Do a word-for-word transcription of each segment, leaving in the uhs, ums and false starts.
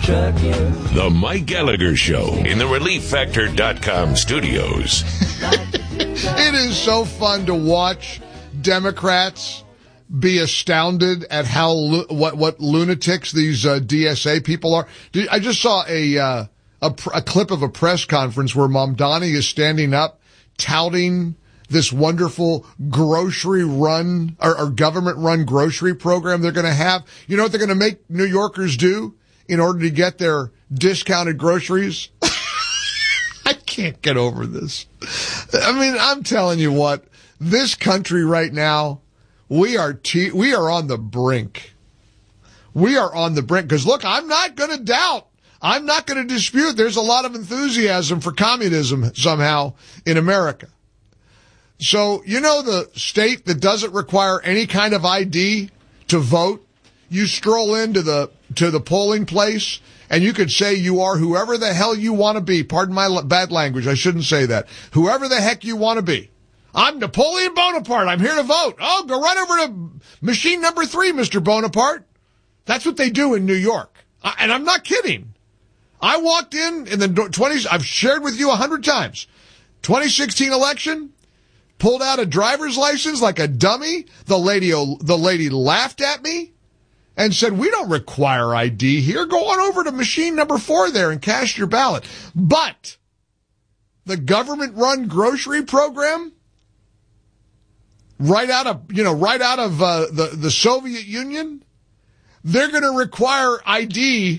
The Mike Gallagher Show in the relief factor dot com studios. It is so fun to watch Democrats be astounded at how what what lunatics these uh, D S A people are. I just saw a, uh, a a clip of a press conference where Mamdani is standing up touting this wonderful grocery run or, or government run grocery program they're going to have. You know what they're going to make New Yorkers do in order to get their discounted groceries? I can't get over this. I mean, I'm telling you what, this country right now, we are te- we are on the brink. We are on the brink. Because, look, I'm not going to doubt. I'm not going to dispute. There's a lot of enthusiasm for communism somehow in America. So, you know the state that doesn't require any kind of I D to vote? You stroll into the to the polling place, and you could say you are whoever the hell you want to be. Pardon my bad language. I shouldn't say that. Whoever the heck you want to be. I'm Napoleon Bonaparte. I'm here to vote. Oh, go right over to machine number three, Mister Bonaparte. That's what they do in New York. I, and I'm not kidding. I walked in in the twenties. I've shared with you a hundred times. twenty sixteen election, pulled out a driver's license like a dummy. The lady, the lady laughed at me and said, "We don't require I D here. Go on over to machine number four there and cast your ballot." But the government-run grocery program, right out of, you know, right out of uh, the, the Soviet Union, they're going to require I D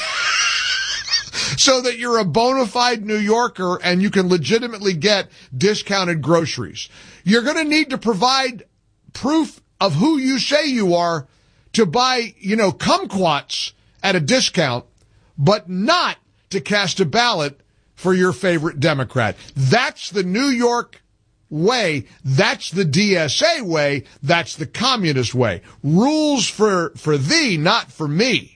so that you're a bona fide New Yorker and you can legitimately get discounted groceries. You're going to need to provide proof of who you say you are to buy, you know, kumquats at a discount, but not to cast a ballot for your favorite Democrat. That's the New York way. That's the D S A way. That's the communist way. Rules for, for thee, not for me.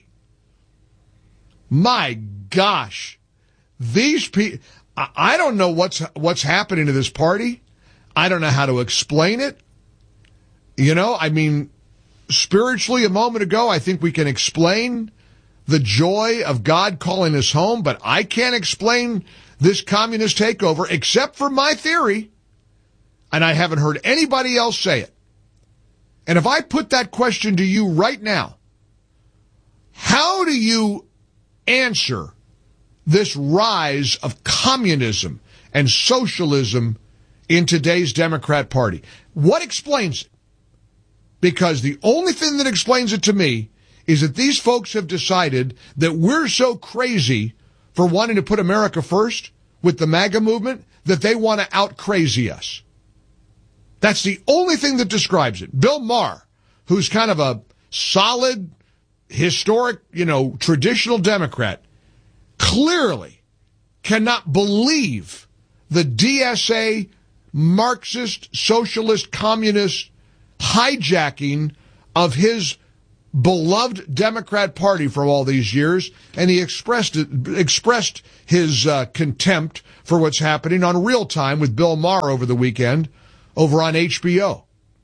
My gosh. These people, I don't know what's, what's happening to this party. I don't know how to explain it. You know, I mean, spiritually a moment ago, I think we can explain the joy of God calling us home, but I can't explain this communist takeover except for my theory. And I haven't heard anybody else say it. And if I put that question to you right now, how do you answer this rise of communism and socialism in today's Democrat Party? What explains it? Because the only thing that explains it to me is that these folks have decided that we're so crazy for wanting to put America first with the MAGA movement that they want to out-crazy us. That's the only thing that describes it. Bill Maher, who's kind of a solid, historic, you know, traditional Democrat, clearly cannot believe the D S A, Marxist, socialist, communist hijacking of his beloved Democrat Party for all these years, and he expressed it, expressed his uh, contempt for what's happening on Real Time with Bill Maher over the weekend over on H B O.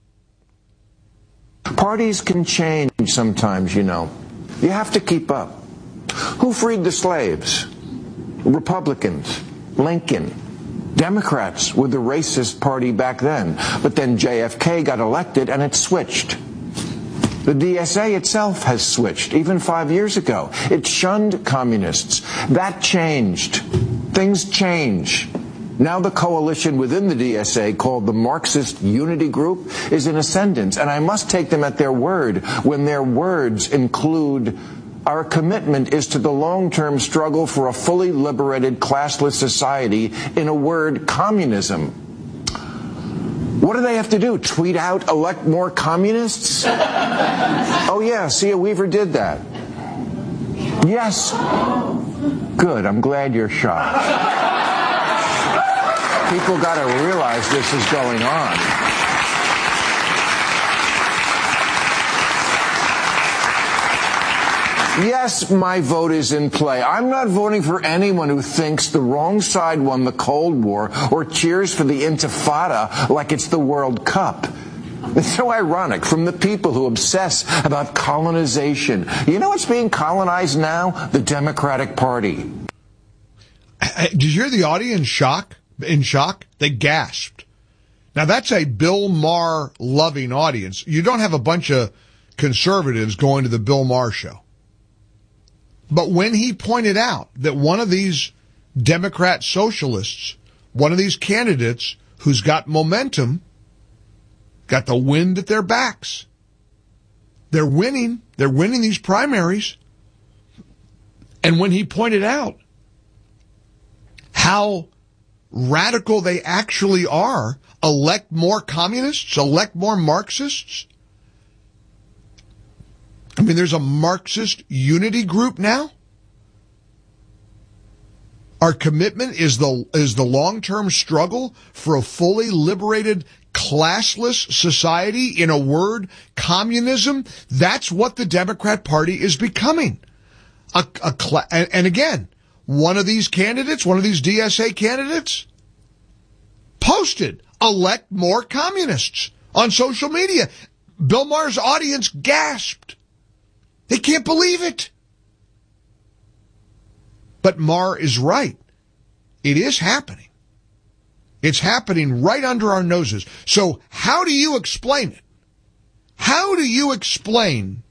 Parties can change sometimes, you know. You have to keep up. Who freed the slaves? Republicans, Lincoln. Democrats were the racist party back then, but then J F K got elected and it switched. The D S A itself has switched, even five years ago. It shunned communists. That changed. Things change. Now the coalition within the D S A, called the Marxist Unity Group, is in ascendance, and I must take them at their word when their words include, "Our commitment is to the long-term struggle for a fully liberated, classless society," in a word, communism. What do they have to do? Tweet out, "Elect more communists"? Oh yeah, Sia Weaver did that. Yes. Good, I'm glad you're shocked. People got to realize this is going on. Yes, my vote is in play. I'm not voting for anyone who thinks the wrong side won the Cold War or cheers for the Intifada like it's the World Cup. It's so ironic from the people who obsess about colonization. You know what's being colonized now? The Democratic Party. Did you hear the audience shock? In shock? They gasped. Now that's a Bill Maher loving audience. You don't have a bunch of conservatives going to the Bill Maher show. But when he pointed out that one of these Democrat socialists, one of these candidates who's got momentum, got the wind at their backs. They're winning. They're winning these primaries. And when he pointed out how radical they actually are, elect more communists, elect more Marxists. I mean, there's a Marxist unity group now. Our commitment is the is the long-term struggle for a fully liberated, classless society. In a word, communism. That's what the Democrat Party is becoming. A, a cla- and, and again, one of these candidates, one of these D S A candidates, posted, elect more communists on social media. Bill Maher's audience gasped. They can't believe it. But Maher is right. It is happening. It's happening right under our noses. So how do you explain it? How do you explain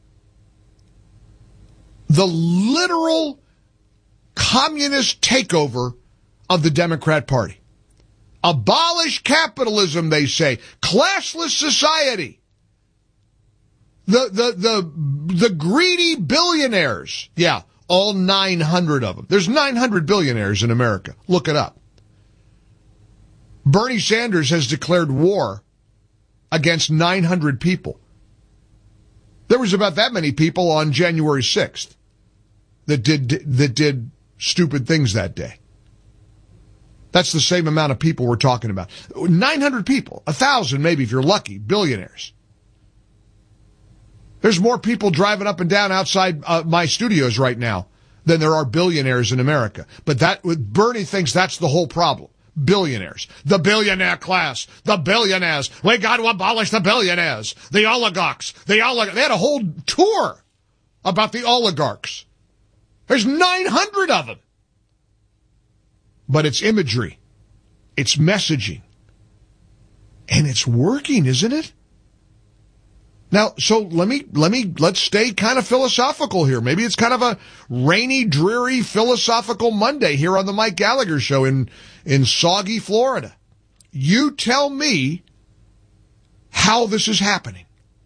the literal communist takeover of the Democrat Party? Abolish capitalism, they say. Classless society. The, the, the, the greedy billionaires. Yeah, all nine hundred of them. There's nine hundred billionaires in America. Look it up. Bernie Sanders has declared war against nine hundred people. There was about that many people on January sixth that did, that did stupid things that day. That's the same amount of people we're talking about. nine hundred people, one thousand maybe if you're lucky, billionaires. There's more people driving up and down outside uh, my studios right now than there are billionaires in America. But that Bernie thinks that's the whole problem. Billionaires. The billionaire class. The billionaires. We got to abolish the billionaires. The oligarchs. The olig- They had a whole tour about the oligarchs. There's nine hundred of them. But it's imagery. It's messaging. And it's working, isn't it? Now, so let me, let me, let's stay kind of philosophical here. Maybe it's kind of a rainy, dreary, philosophical Monday here on the Mike Gallagher Show in, in soggy Florida. You tell me how this is happening.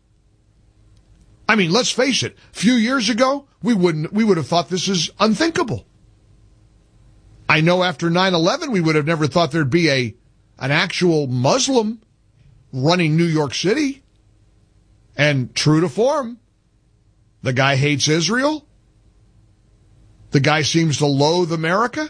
I mean, let's face it. A few years ago, we wouldn't, we would have thought this is unthinkable. I know after nine eleven, we would have never thought there'd be a, an actual Muslim running New York City. And true to form, the guy hates Israel. The guy seems to loathe America.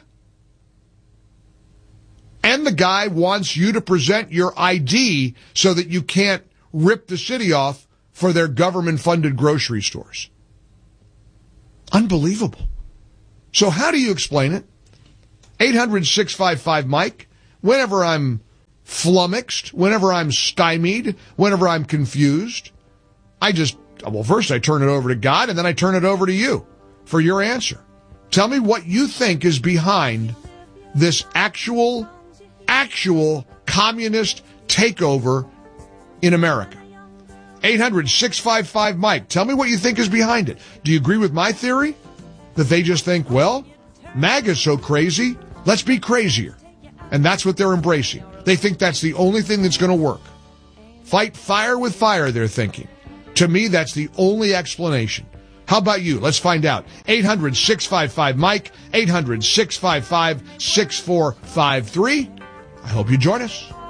And the guy wants you to present your I D so that you can't rip the city off for their government-funded grocery stores. Unbelievable. So how do you explain it? eight hundred, six five five, Mike. Whenever I'm flummoxed, whenever I'm stymied, whenever I'm confused, I just, well, first I turn it over to God, and then I turn it over to you for your answer. Tell me what you think is behind this actual, actual communist takeover in America. eight hundred, six five five, Mike. Tell me what you think is behind it. Do you agree with my theory? That they just think, well, MAGA's so crazy, let's be crazier. And that's what they're embracing. They think that's the only thing that's going to work. Fight fire with fire, they're thinking. To me, that's the only explanation. How about you? Let's find out. eight hundred, six five five, Mike. eight hundred, six five five, six four five three. I hope you join us.